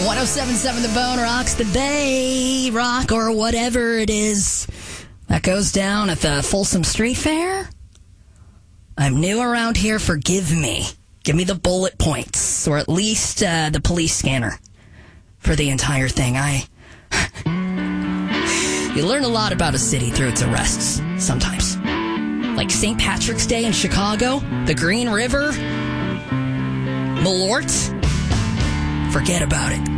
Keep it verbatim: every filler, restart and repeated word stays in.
one oh seven point seven The Bone rocks the Bay Rock, or whatever it is that goes down at the Folsom Street Fair. I'm new around here. Forgive me. Give me the bullet points, or at least uh, the police scanner for the entire thing. I... You learn a lot about a city through its arrests, sometimes. Like Saint Patrick's Day in Chicago, the Green River, Malort. Forget about it.